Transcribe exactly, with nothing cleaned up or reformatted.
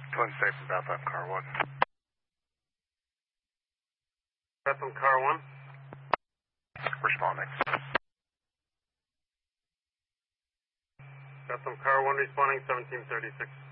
Twin State from Bethlehem, car one. Bethlehem, car one. Responding. Bethlehem, car one responding, seventeen thirty-six.